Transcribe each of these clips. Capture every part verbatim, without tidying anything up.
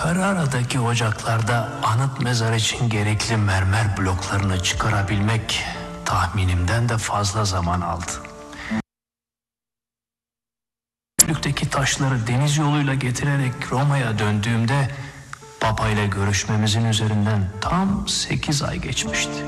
Carrara'daki ocaklarda anıt mezar için gerekli mermer bloklarını çıkarabilmek tahminimden de fazla zaman aldı. Gümrükteki taşları deniz yoluyla getirerek Roma'ya döndüğümde Papa ile görüşmemizin üzerinden tam sekiz ay geçmişti.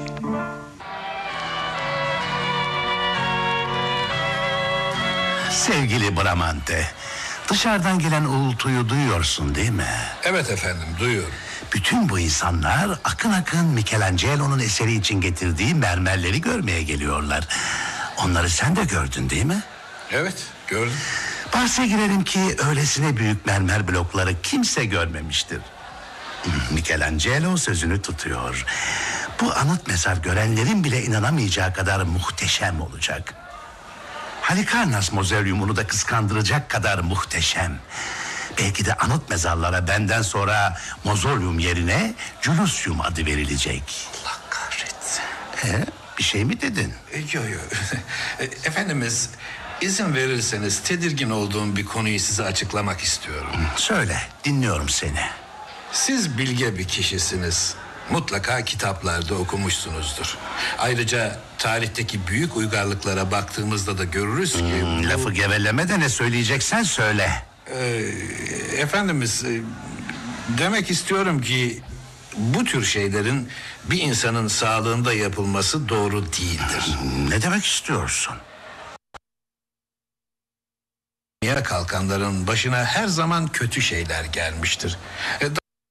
Sevgili Bramante, dışarıdan gelen uğultuyu duyuyorsun değil mi? Evet efendim, duyuyorum. Bütün bu insanlar akın akın Michelangelo'nun eseri için getirdiği mermerleri görmeye geliyorlar. Onları sen de gördün değil mi? Evet, gördüm. Bahse girerim ki öylesine büyük mermer blokları kimse görmemiştir. Michelangelo sözünü tutuyor. Bu anıt mezar görenlerin bile inanamayacağı kadar muhteşem olacak. Halikarnas mozolyumunu da kıskandıracak kadar muhteşem. Belki de anıt mezarlara benden sonra mozolyum yerine Culusium adı verilecek. Allah kahretsin. Ee, bir şey mi dedin? Yok yok. Efendimiz, izin verirseniz tedirgin olduğum bir konuyu size açıklamak istiyorum. Söyle, dinliyorum seni. Siz bilge bir kişisiniz. Mutlaka kitaplarda okumuşsunuzdur. Ayrıca tarihteki büyük uygarlıklara baktığımızda da görürüz ki... Hmm, bu... Lafı geveleme de ne söyleyeceksen söyle. Ee, efendimiz, e, demek istiyorum ki bu tür şeylerin bir insanın sağlığında yapılması doğru değildir. Ne demek istiyorsun? Dünya kalkanların başına her zaman kötü şeyler gelmiştir. E,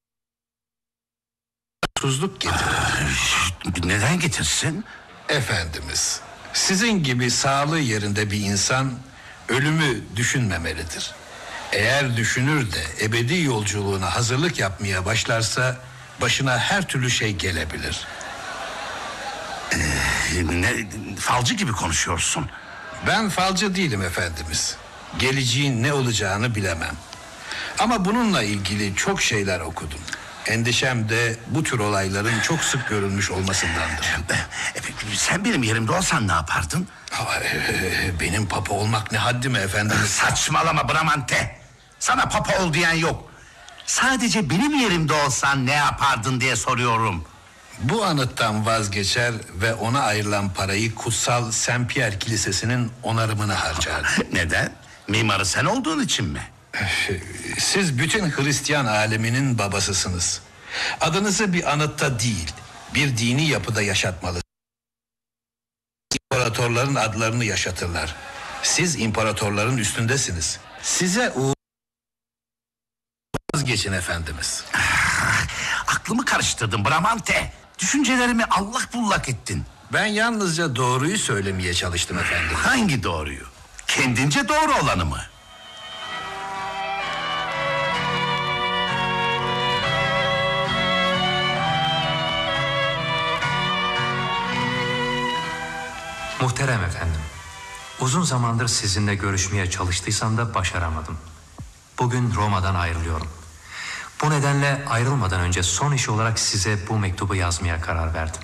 Tuzluk getirir. Neden getirsin? Efendimiz, sizin gibi sağlığı yerinde bir insan ölümü düşünmemelidir. Eğer düşünür de ebedi yolculuğuna hazırlık yapmaya başlarsa başına her türlü şey gelebilir. Ee, ne, falcı gibi konuşuyorsun. Ben falcı değilim efendimiz. Geleceğin ne olacağını bilemem. Ama bununla ilgili çok şeyler okudum. Endişem de bu tür olayların çok sık görülmüş olmasındandır. Sen benim yerimde olsan ne yapardın? Benim papa olmak ne haddime efendimiz? Saçmalama Bramante. Sana papa ol diyen yok. Sadece benim yerimde olsan ne yapardın diye soruyorum. Bu anıttan vazgeçer ve ona ayrılan parayı kutsal Saint Pierre Kilisesi'nin onarımına harcardı. Neden? Mimarı sen olduğun için mi? Siz bütün Hristiyan aleminin babasısınız. Adınızı bir anıtta değil, bir dini yapıda yaşatmalısınız. İmparatorların adlarını yaşatırlar. Siz imparatorların üstündesiniz. Size uğur vazgeçin efendimiz. Ah, aklımı karıştırdın Bramante. Düşüncelerimi allak bullak ettin. Ben yalnızca doğruyu söylemeye çalıştım efendim. Hangi doğruyu? Kendince doğru olanı mı? Muhterem efendim, uzun zamandır sizinle görüşmeye çalıştıysam da başaramadım. Bugün Roma'dan ayrılıyorum. Bu nedenle ayrılmadan önce son iş olarak size bu mektubu yazmaya karar verdim.